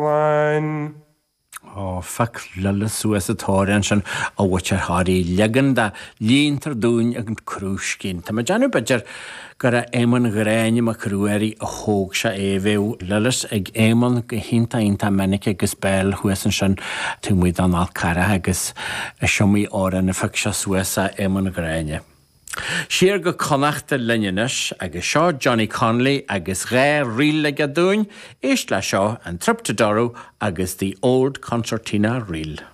One. Fac lalla suas a tóran sin a bhaitir háí legan da líontar dún ag an cruúscin. Tá Janu Badger gur a éman gréine a cruúirí a thóg se éhhéh lallas ag éman go hinta menic agus béil thuasan sin tú muid an alcara agus siomí áran na fac se suas a éman gréine. Siar go connachta linnenis agus seo Johnny Connolly agus ré riile a dún, éist le seo an triptadorú agus the Old Concertina Reel.